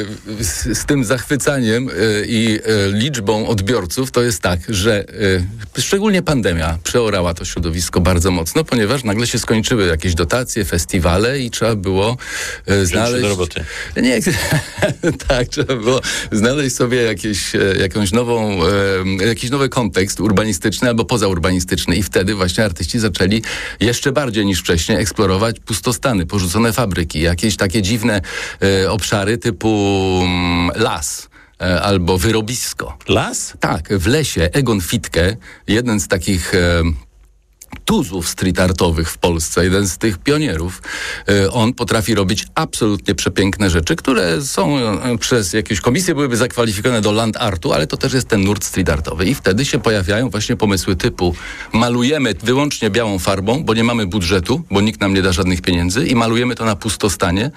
z, z tym zachwycaniem i liczbą odbiorców to jest tak, że szczególnie pandemia przeorała to środowisko bardzo mocno, ponieważ nagle się skończyły jakieś dotacje, festiwale i trzeba było znaleźć... do roboty. Nie, tak, trzeba było znaleźć sobie jakieś, jakąś nową, jakiś nowy kontekst urbanistyczny albo pozaurbanistyczny i wtedy właśnie artyści zaczęli jeszcze bardziej niż wcześniej eksplorować pustostany, porzucone fabryki, jakieś takie dziwne e, obszary typu mm, las e, albo wyrobisko. Las? Tak, w lesie Egon Fitke, jeden z takich e, tuzów street artowych w Polsce, jeden z tych pionierów. On potrafi robić absolutnie przepiękne rzeczy, które są przez jakieś komisje byłyby zakwalifikowane do land artu, ale to też jest ten nurt street artowy. I wtedy się pojawiają właśnie pomysły typu malujemy wyłącznie białą farbą, bo nie mamy budżetu, bo nikt nam nie da żadnych pieniędzy i malujemy to na pustostanie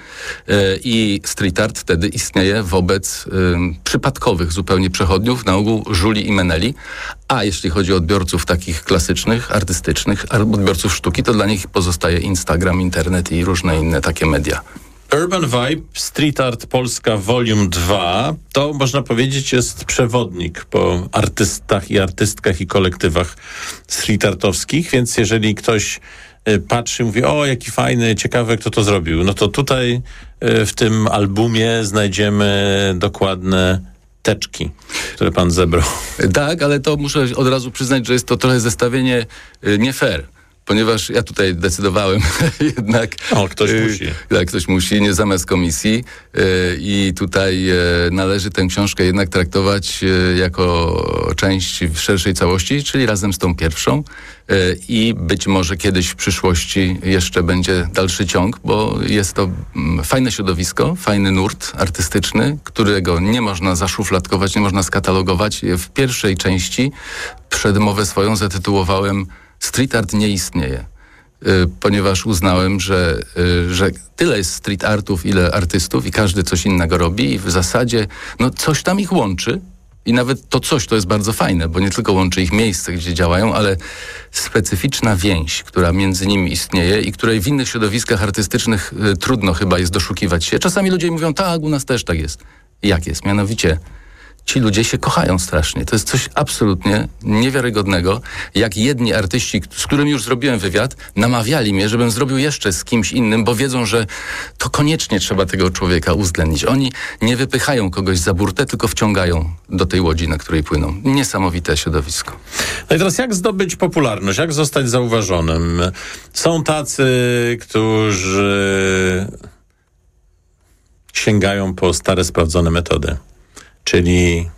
i street art wtedy istnieje wobec um, przypadkowych zupełnie przechodniów, na ogół żuli i meneli. A jeśli chodzi o odbiorców takich klasycznych, artystycznych, odbiorców sztuki, to dla nich pozostaje Instagram, internet i różne inne takie media. Urban Vibe, Street Art Polska Volume dwa, to można powiedzieć jest przewodnik po artystach i artystkach i kolektywach street artowskich, więc jeżeli ktoś patrzy i mówi, o jaki fajny, ciekawy, kto to zrobił, no to tutaj w tym albumie znajdziemy dokładne teczki, które pan zebrał. Tak, ale to muszę od razu przyznać, że jest to trochę zestawienie nie fair. Ponieważ ja tutaj decydowałem jednak... O, ktoś musi. Tak, ktoś musi, nie zamiast komisji. I tutaj należy tę książkę jednak traktować jako część w szerszej całości, czyli razem z tą pierwszą. I być może kiedyś w przyszłości jeszcze będzie dalszy ciąg, bo jest to fajne środowisko, fajny nurt artystyczny, którego nie można zaszufladkować, nie można skatalogować. W pierwszej części przedmowę swoją zatytułowałem Street art nie istnieje, ponieważ uznałem, że, że tyle jest street artów, ile artystów i każdy coś innego robi i w zasadzie no, coś tam ich łączy i nawet to coś to jest bardzo fajne, bo nie tylko łączy ich miejsce, gdzie działają, ale specyficzna więź, która między nimi istnieje i której w innych środowiskach artystycznych trudno chyba jest doszukiwać się. Czasami ludzie mówią, tak, u nas też tak jest. Jak jest? Mianowicie ci ludzie się kochają strasznie. To jest coś absolutnie niewiarygodnego. Jak jedni artyści, z którymi już zrobiłem wywiad, namawiali mnie, żebym zrobił jeszcze z kimś innym, bo wiedzą, że to koniecznie trzeba tego człowieka uwzględnić. Oni nie wypychają kogoś za burtę, tylko wciągają do tej łodzi, na której płyną. Niesamowite środowisko. No i teraz jak zdobyć popularność? Jak zostać zauważonym? Są tacy, którzy sięgają po stare, sprawdzone metody. Czyli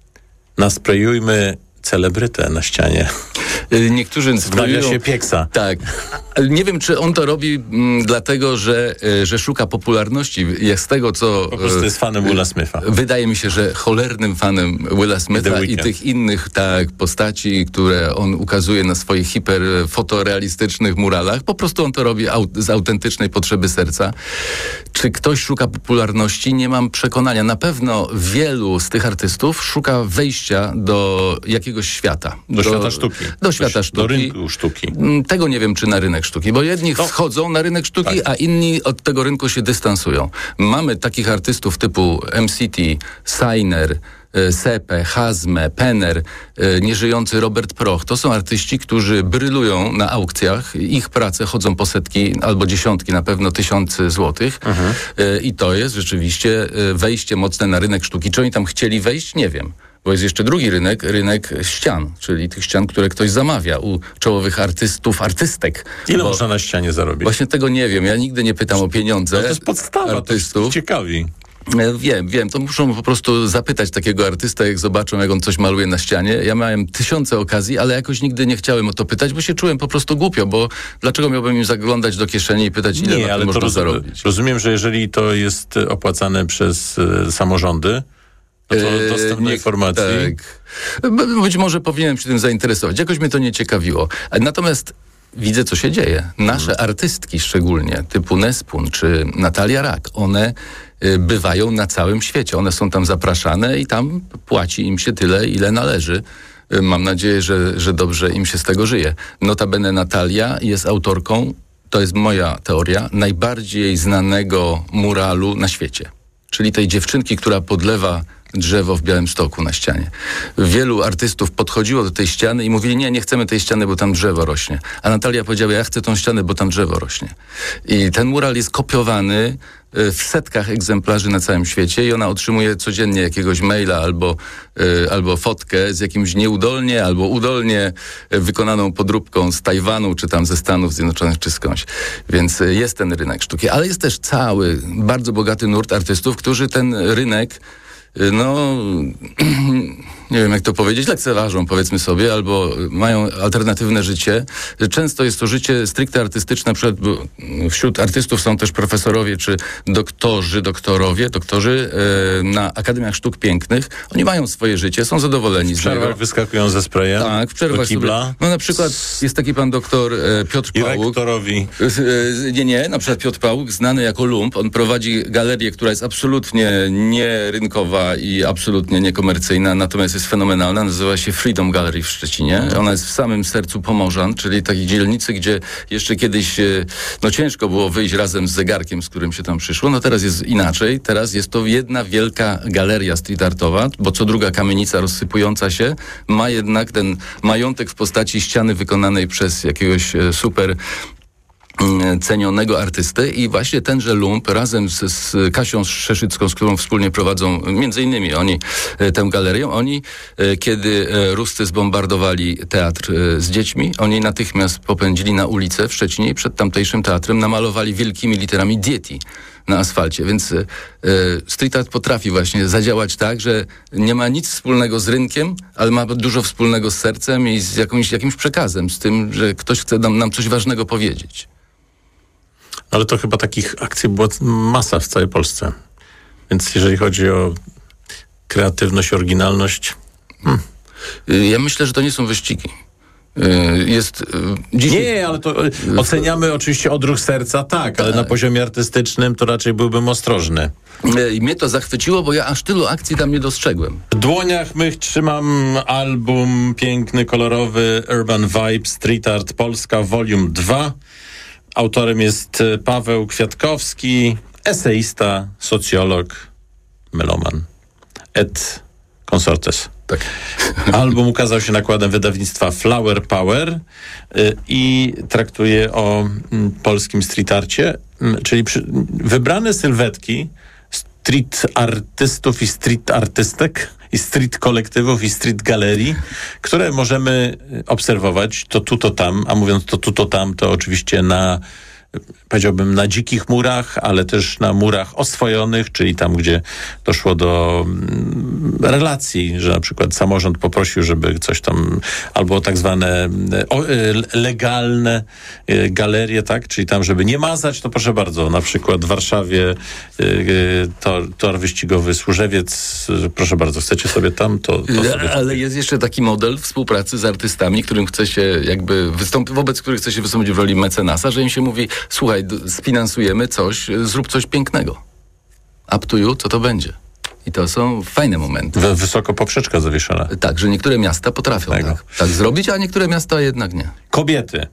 nasprejujmy celebrytę na ścianie. Niektórzy Wmawia się pieksa. Tak. Ale nie wiem, czy on to robi m, dlatego, że, że szuka popularności. Jak z tego, co... Po prostu jest fanem Willa Smitha. Wydaje mi się, że cholernym fanem Willa Smitha i tych innych tak postaci, które on ukazuje na swoich hiperfotorealistycznych muralach. Po prostu on to robi aut- z autentycznej potrzeby serca. Czy ktoś szuka popularności? Nie mam przekonania. Na pewno wielu z tych artystów szuka wejścia do jakiegoś świata. Do, do świata sztuki. Do świata do, sztuki. Do rynku sztuki. Tego nie wiem, czy na rynek sztuki, bo jedni no. wchodzą na rynek sztuki, tak. a inni od tego rynku się dystansują. Mamy takich artystów typu M C T, Signer, Sepe, Hazme, Penner, nieżyjący Robert Proch. To są artyści, którzy brylują na aukcjach. Ich prace chodzą po setki albo dziesiątki, na pewno tysiący złotych. Mhm. I to jest rzeczywiście wejście mocne na rynek sztuki. Czy oni tam chcieli wejść? Nie wiem. Bo jest jeszcze drugi rynek, rynek ścian, czyli tych ścian, które ktoś zamawia u czołowych artystów, artystek. Ile można na ścianie zarobić? Właśnie tego nie wiem. Ja nigdy nie pytam o pieniądze. No to jest podstawa, artystów. To ciekawi. Wiem, wiem. To muszą po prostu zapytać takiego artysta, jak zobaczą, jak on coś maluje na ścianie. Ja miałem tysiące okazji, ale jakoś nigdy nie chciałem o to pytać, bo się czułem po prostu głupio, bo dlaczego miałbym im zaglądać do kieszeni i pytać, ile nie, na ale tym to można rozumiem, zarobić? Rozumiem, że jeżeli to jest opłacane przez y, samorządy, no to dostęp do informacji. Tak. Być może powinienem się tym zainteresować. Jakoś mnie to nie ciekawiło. Natomiast widzę, co się dzieje. Nasze hmm. artystki szczególnie, typu Nespun czy Natalia Rak, one y, bywają na całym świecie. One są tam zapraszane i tam płaci im się tyle, ile należy. Y, mam nadzieję, że, że dobrze im się z tego żyje. Notabene Natalia jest autorką, to jest moja teoria, najbardziej znanego muralu na świecie. Czyli tej dziewczynki, która podlewa drzewo w Białymstoku na ścianie. Wielu artystów podchodziło do tej ściany i mówili, nie, nie chcemy tej ściany, bo tam drzewo rośnie. A Natalia powiedziała, ja chcę tą ścianę, bo tam drzewo rośnie. I ten mural jest kopiowany w setkach egzemplarzy na całym świecie i ona otrzymuje codziennie jakiegoś maila albo, y, albo fotkę z jakimś nieudolnie albo udolnie wykonaną podróbką z Tajwanu, czy tam ze Stanów Zjednoczonych, czy skądś. Więc jest ten rynek sztuki. Ale jest też cały, bardzo bogaty nurt artystów, którzy ten rynek no, nie wiem jak to powiedzieć, lekceważą powiedzmy sobie, albo mają alternatywne życie. Często jest to życie stricte artystyczne, na przykład wśród artystów są też profesorowie, czy doktorzy, doktorowie, doktorzy e, na Akademiach Sztuk Pięknych. Oni mają swoje życie, są zadowoleni w z niego. W przerwach wyskakują ze sprayem? Tak, w przerwach sobie. No na przykład jest taki pan doktor e, Piotr I Pałuk. rektorowi. E, nie, nie, na przykład Piotr Pałuk, znany jako lump. On prowadzi galerię, która jest absolutnie nierynkowa i absolutnie niekomercyjna, natomiast jest jest fenomenalna, nazywa się Freedom Gallery w Szczecinie. Ona jest w samym sercu Pomorzan, czyli takiej dzielnicy, gdzie jeszcze kiedyś no ciężko było wyjść razem z zegarkiem, z którym się tam przyszło. No teraz jest inaczej. Teraz jest to jedna wielka galeria street artowa, bo co druga kamienica rozsypująca się ma jednak ten majątek w postaci ściany wykonanej przez jakiegoś super cenionego artysty i właśnie tenże Lump razem z, z Kasią Szeszycką, z którą wspólnie prowadzą między innymi oni tę galerię, oni kiedy Ruscy zbombardowali teatr z dziećmi, oni natychmiast popędzili na ulicę w Szczecinie i przed tamtejszym teatrem namalowali wielkimi literami Dieti na asfalcie, więc y, street art potrafi właśnie zadziałać tak, że nie ma nic wspólnego z rynkiem, ale ma dużo wspólnego z sercem i z jakimś, jakimś przekazem, z tym, że ktoś chce nam, nam coś ważnego powiedzieć. Ale to chyba takich akcji była masa w całej Polsce. Więc jeżeli chodzi o kreatywność, oryginalność... Hmm. Ja myślę, że to nie są wyścigi. Jest dziś... Nie, ale to oceniamy oczywiście odruch serca, tak, ale na poziomie artystycznym to raczej byłbym ostrożny. I mnie to zachwyciło, bo ja aż tylu akcji tam nie dostrzegłem. W dłoniach mych trzymam album piękny, kolorowy Urban Vibe Street Art Polska Volume dwa. Autorem jest Paweł Kwiatkowski, eseista, socjolog, meloman et consortes. Tak. Album ukazał się nakładem wydawnictwa Flower Power y, i traktuje o y, polskim street arcie, y, czyli przy, wybrane sylwetki street artystów i street artystek i street kolektywów i street galerii, które możemy obserwować to tu, to tam, a mówiąc to tu, to tam, to oczywiście na, powiedziałbym, na dzikich murach, ale też na murach oswojonych, czyli tam, gdzie doszło do relacji, że na przykład samorząd poprosił, żeby coś tam, albo tak zwane o, legalne galerie, tak, czyli tam, żeby nie mazać, to proszę bardzo, na przykład w Warszawie tor, tor wyścigowy Służewiec, proszę bardzo, chcecie sobie tam, to, to sobie ale tam. Jest jeszcze taki model współpracy z artystami, którym chce się jakby wystąpić, wobec których chce się wystąpić w roli mecenasa, że im się mówi, słuchaj, sfinansujemy coś, zrób coś pięknego. Up to you, co to będzie. I to są fajne momenty. W, wysoko poprzeczka zawieszona. Tak, że niektóre miasta potrafią tak, tak zrobić, a niektóre miasta jednak nie. Kobiety.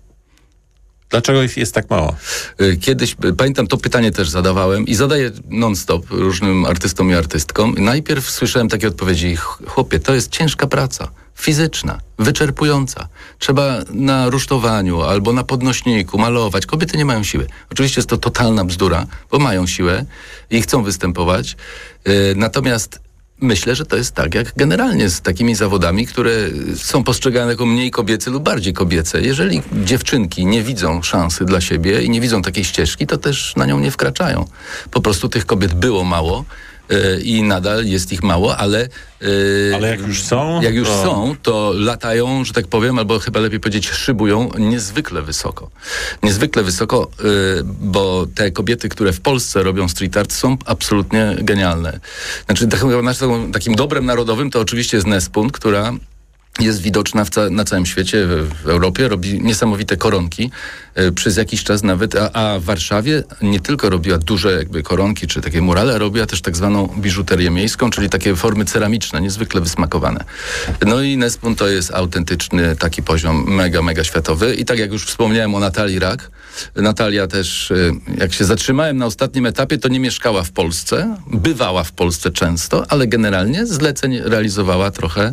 Dlaczego ich jest tak mało? Kiedyś, pamiętam, to pytanie też zadawałem i zadaję non-stop różnym artystom i artystkom. Najpierw słyszałem takie odpowiedzi, chłopie, to jest ciężka praca, fizyczna, wyczerpująca. Trzeba na rusztowaniu albo na podnośniku malować. Kobiety nie mają siły. Oczywiście jest to totalna bzdura, bo mają siłę i chcą występować. Yy, natomiast myślę, że to jest tak, jak generalnie z takimi zawodami, które są postrzegane jako mniej kobiece lub bardziej kobiece. Jeżeli dziewczynki nie widzą szansy dla siebie i nie widzą takiej ścieżki, to też na nią nie wkraczają. Po prostu tych kobiet było mało yy, i nadal jest ich mało, ale... Yy, ale jak już są? Jak już to... są, to latają, że tak powiem, albo chyba lepiej powiedzieć, szybują niezwykle wysoko. Niezwykle wysoko, yy, bo te kobiety, które w Polsce robią street art, są absolutnie genialne. Znaczy, takim, takim dobrem narodowym to oczywiście jest Nespun, która jest widoczna w ca- na całym świecie, w, w Europie, robi niesamowite koronki, y, przez jakiś czas nawet, a, a w Warszawie nie tylko robiła duże jakby koronki, czy takie murale, robiła też tak zwaną biżuterię miejską, czyli takie formy ceramiczne, niezwykle wysmakowane. No i Nespun to jest autentyczny taki poziom mega, mega światowy i tak jak już wspomniałem o Natalii Rak, Natalia też, y, jak się zatrzymałem na ostatnim etapie, to nie mieszkała w Polsce, bywała w Polsce często, ale generalnie zleceń realizowała trochę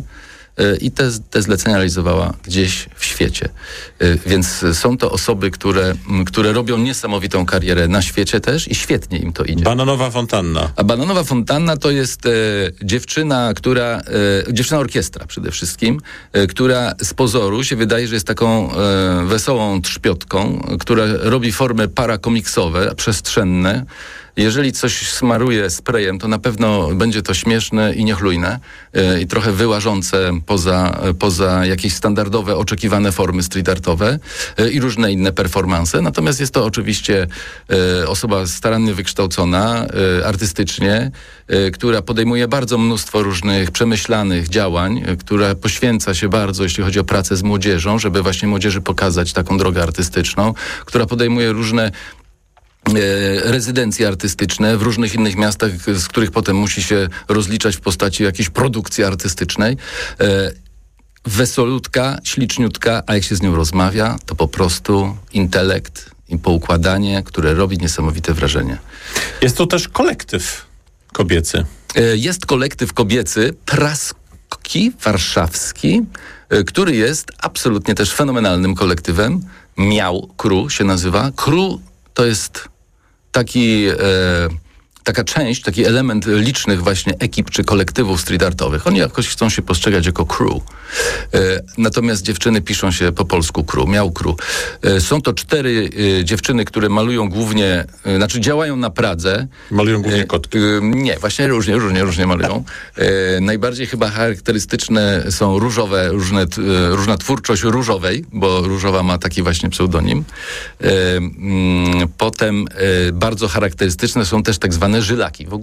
i te, te zlecenia realizowała gdzieś w świecie. Więc są to osoby, które, które robią niesamowitą karierę na świecie też i świetnie im to idzie. Bananowa Fontanna. A Bananowa Fontanna to jest e, dziewczyna, która, e, dziewczyna orkiestra przede wszystkim, e, która z pozoru się wydaje, że jest taką e, wesołą trzpiotką, która robi formy parakomiksowe, przestrzenne. Jeżeli coś smaruje sprayem, to na pewno będzie to śmieszne i niechlujne yy, i trochę wyłażące poza, poza jakieś standardowe, oczekiwane formy street artowe yy, i różne inne performanse. Natomiast jest to oczywiście yy, osoba starannie wykształcona yy, artystycznie, yy, która podejmuje bardzo mnóstwo różnych przemyślanych działań, yy, która poświęca się bardzo, jeśli chodzi o pracę z młodzieżą, żeby właśnie młodzieży pokazać taką drogę artystyczną, która podejmuje różne rezydencje artystyczne w różnych innych miastach, z których potem musi się rozliczać w postaci jakiejś produkcji artystycznej. Wesolutka, śliczniutka, a jak się z nią rozmawia, to po prostu intelekt i poukładanie, które robi niesamowite wrażenie. Jest to też kolektyw kobiecy. Jest kolektyw kobiecy, Praski Warszawski, który jest absolutnie też fenomenalnym kolektywem. Miał Crew się nazywa. Crew to jest taki... E, taka część, taki element licznych właśnie ekip czy kolektywów street artowych. Oni jakoś chcą się postrzegać jako crew. E, natomiast dziewczyny piszą się po polsku crew, miał crew. E, są to cztery e, dziewczyny, które malują głównie, e, znaczy działają na Pradze. Malują głównie kotki. E, e, nie, właśnie różnie, różnie, różnie malują. E, najbardziej chyba charakterystyczne są różowe, różne, t, e, różna twórczość różowej, bo różowa ma taki właśnie pseudonim. E, mm, potem e, bardzo charakterystyczne są też tak zwane żylaki. W ogóle